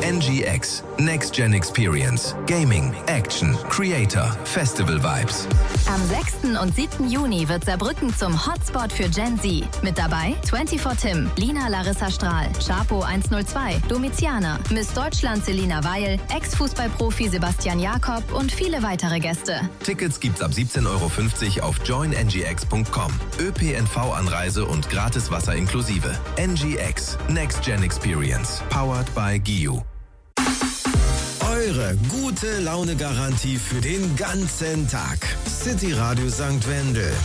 NGX, Next Gen Experience, Gaming, Action, Creator, Festival Vibes. Am 6. und 7. Juni wird Saarbrücken zum Hotspot für Gen Z. Mit dabei 24 Tim, Lina Larissa Strahl, Chapo 102, Domiziana, Miss Deutschland Selina Weil, Ex-Fußballprofi Sebastian Jakob und viele weitere Gäste. Tickets gibt's ab 17,50 € auf joinngx.com. ÖPNV-Anreise und gratis Wasser inklusive. NGX, Next Gen Experience, powered by GIU. Eure gute Laune-Garantie für den ganzen Tag. City Radio St. Wendel.